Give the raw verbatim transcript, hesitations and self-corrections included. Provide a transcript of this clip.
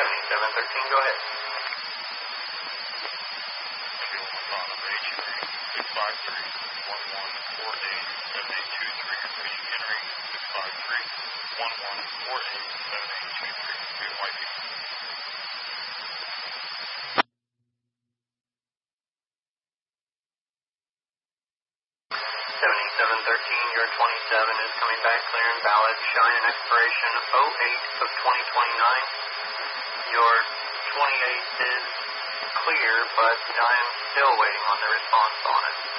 seventy-seven thirteen, go ahead. six five three, one one four eight, seven eight two three. Repeating entering six five three, one one four eight, seven eight two three. V Y P. seventy-seven thirteen, your twenty-seven is coming back clear and valid. Shine an expiration oh eight of twenty twenty-nine. Your twenty-eight is clear, but I am still waiting on the response on it.